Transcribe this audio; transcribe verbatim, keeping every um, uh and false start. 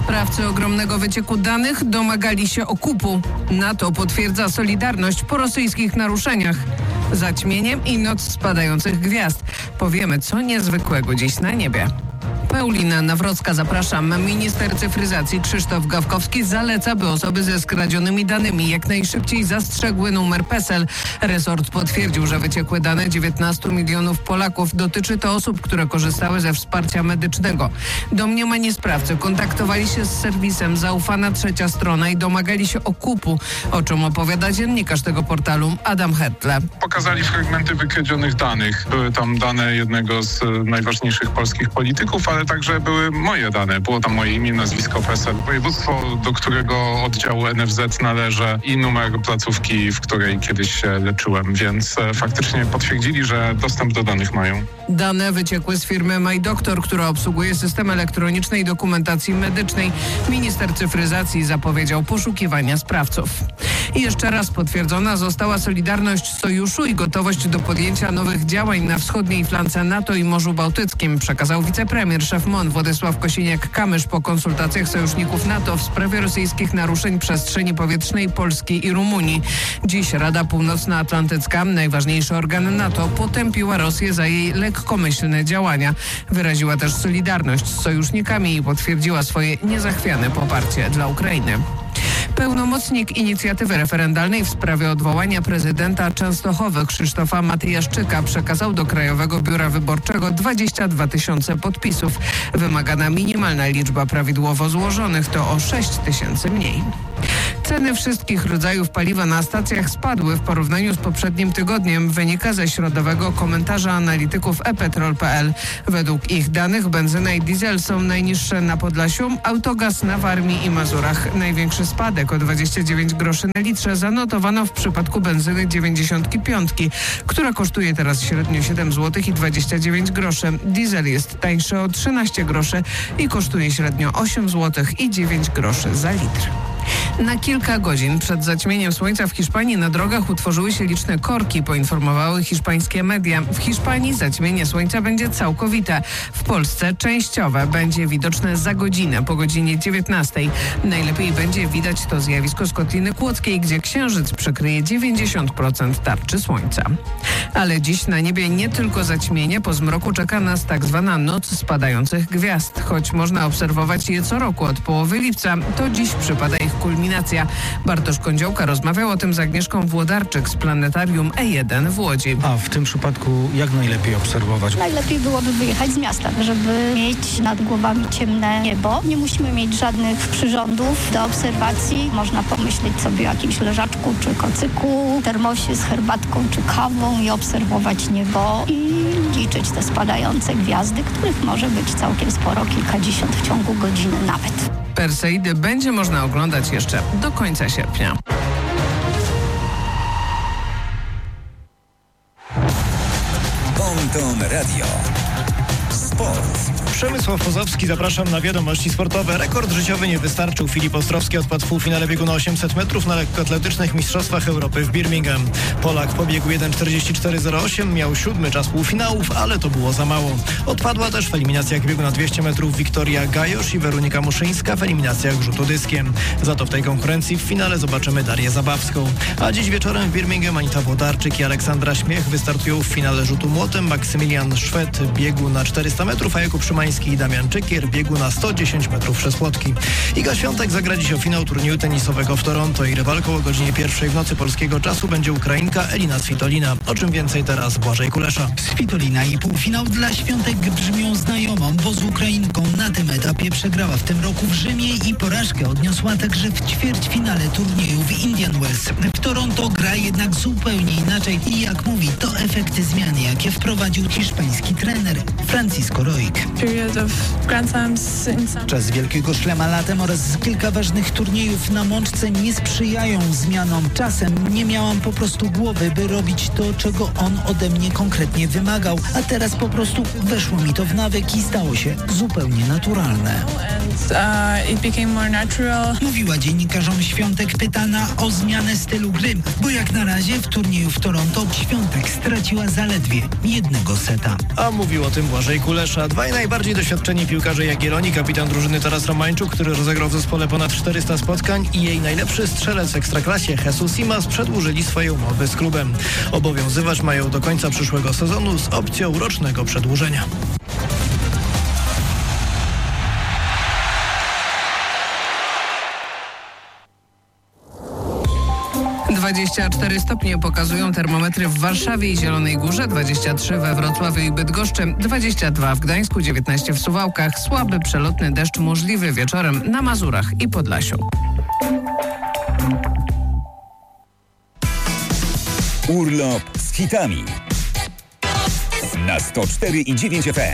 Sprawcy ogromnego wycieku danych domagali się okupu. NATO potwierdza solidarność po rosyjskich naruszeniach. Zaćmienie i noc spadających gwiazd. Powiemy, co niezwykłego dziś na niebie. Paulina Nawrocka, zapraszam. Minister cyfryzacji Krzysztof Gawkowski zaleca, by osoby ze skradzionymi danymi jak najszybciej zastrzegły numer PESEL. Resort potwierdził, że wyciekłe dane dziewiętnastu milionów Polaków. Dotyczy to osób, które korzystały ze wsparcia medycznego. Domniemani sprawcy kontaktowali się z serwisem Zaufana Trzecia Strona i domagali się okupu, o czym opowiada dziennikarz tego portalu Adam Hertle. Pokazali fragmenty wykradzionych danych. Były tam dane jednego z najważniejszych polskich polityków, ale także były moje dane. Było tam moje imię, nazwisko, PESEL, województwo, do którego oddziału N F Z należę i numer placówki, w której kiedyś się leczyłem, więc e, faktycznie potwierdzili, że dostęp do danych mają. Dane wyciekły z firmy MyDoktor, która obsługuje system elektronicznej dokumentacji medycznej. Minister cyfryzacji zapowiedział poszukiwania sprawców. I jeszcze raz potwierdzona została solidarność sojuszu i gotowość do podjęcia nowych działań na wschodniej flance NATO i Morzu Bałtyckim, przekazał wicepremier, szef M O N Władysław Kosiniak-Kamysz po konsultacjach sojuszników NATO w sprawie rosyjskich naruszeń przestrzeni powietrznej Polski i Rumunii. Dziś Rada Północnoatlantycka, najważniejszy organ NATO, potępiła Rosję za jej lekkomyślne działania. Wyraziła też solidarność z sojusznikami i potwierdziła swoje niezachwiane poparcie dla Ukrainy. Pełnomocnik inicjatywy referendalnej w sprawie odwołania prezydenta Częstochowy Krzysztofa Matyjaszczyka przekazał do Krajowego Biura Wyborczego dwadzieścia dwa tysiące podpisów. Wymagana minimalna liczba prawidłowo złożonych to o sześć tysięcy mniej. Ceny wszystkich rodzajów paliwa na stacjach spadły w porównaniu z poprzednim tygodniem, wynika ze środowego komentarza analityków e petrol kropka p l. Według ich danych benzyna i diesel są najniższe na Podlasiu, autogaz na Warmii i Mazurach. Największy spadek o dwadzieścia dziewięć groszy na litrze zanotowano w przypadku benzyny dziewięćdziesiątki piątki, która kosztuje teraz średnio siedem złotych i dwadzieścia dziewięć groszy. Diesel jest tańszy o trzynaście groszy i kosztuje średnio osiem złotych i dziewięć groszy za litr. Na kilka godzin przed zaćmieniem słońca w Hiszpanii na drogach utworzyły się liczne korki, poinformowały hiszpańskie media. W Hiszpanii zaćmienie słońca będzie całkowite. W Polsce częściowe, będzie widoczne za godzinę, po godzinie dziewiętnastej. Najlepiej będzie widać to zjawisko z Kotliny Kłodzkiej, gdzie księżyc przykryje dziewięćdziesiąt procent tarczy słońca. Ale dziś na niebie nie tylko zaćmienie, po zmroku czeka nas tak zwana noc spadających gwiazd. Choć można obserwować je co roku od połowy lipca, to dziś przypada ich kulminacja. Bartosz Kądziołka rozmawiał o tym z Agnieszką Włodarczyk z Planetarium E jeden w Łodzi. A w tym przypadku jak najlepiej obserwować? Najlepiej byłoby wyjechać z miasta, żeby mieć nad głowami ciemne niebo. Nie musimy mieć żadnych przyrządów do obserwacji. Można pomyśleć sobie o jakimś leżaczku czy kocyku, termosie z herbatką czy kawą i obserwować niebo i liczyć te spadające gwiazdy, których może być całkiem sporo, kilkadziesiąt w ciągu godziny nawet. Perseidy będzie można oglądać jeszcze do końca sierpnia. Ponton Radio. Sport. Przemysław Pozowski, zapraszam na wiadomości sportowe. Rekord życiowy nie wystarczył. Filip Ostrowski odpadł w półfinale biegu na osiemset metrów na lekkoatletycznych Mistrzostwach Europy w Birmingham. Polak pobiegł jeden czterdzieści cztery zero osiem, miał siódmy czas półfinałów, ale to było za mało. Odpadła też w eliminacjach biegu na dwieście metrów Wiktoria Gajosz i Weronika Muszyńska w eliminacjach rzutu dyskiem. Za to w tej konkurencji w finale zobaczymy Darię Zabawską. A dziś wieczorem w Birmingham Anita Włodarczyk i Aleksandra Śmiech wystartują w finale rzutu młotem. Maksymilian Szwed biegł na czterysta metrów, a Jakub Szymański i Damian Czykier biegł na sto dziesięć metrów przez płotki. Iga Świątek zagra dziś o finał turnieju tenisowego w Toronto i rywalką o godzinie pierwszej w nocy polskiego czasu będzie Ukrainka Elina Svitolina. O czym więcej teraz Błażej Kulesza. Svitolina i półfinał dla Świątek brzmią znajomo, bo z Ukrainką na tym etapie przegrała w tym roku w Rzymie i porażkę odniosła także w ćwierćfinale turnieju w Indian Wells. W Toronto gra jednak zupełnie inaczej i jak mówi, to efekty zmian, jakie wprowadził hiszpański trener Francisco Roig. Czas Wielkiego Szlema latem oraz kilka ważnych turniejów na Mączce nie sprzyjają zmianom. Czasem nie miałam po prostu głowy, by robić to, czego on ode mnie konkretnie wymagał, a teraz po prostu weszło mi to w nawyk i stało się zupełnie naturalne. Mówiła dziennikarzom Świątek pytana o zmianę stylu gry, bo jak na razie w turnieju w Toronto Świątek straciła zaledwie jednego seta. A mówił o tym Błażej Kulesza. Dwaj najbardziej Bardziej doświadczeni piłkarze Jagiellonii, kapitan drużyny Taras Romańczuk, który rozegrał w zespole ponad czterysta spotkań, i jej najlepszy strzelec w Ekstraklasie Jesus Simas przedłużyli swoje umowy z klubem. Obowiązywać mają do końca przyszłego sezonu z opcją rocznego przedłużenia. dwadzieścia cztery stopnie pokazują termometry w Warszawie i Zielonej Górze, dwadzieścia trzy we Wrocławiu i Bydgoszczy, dwadzieścia dwa w Gdańsku, dziewiętnaście w Suwałkach. Słaby przelotny deszcz możliwy wieczorem na Mazurach i Podlasiu. Urlop z hitami na sto cztery i dziewięć F M.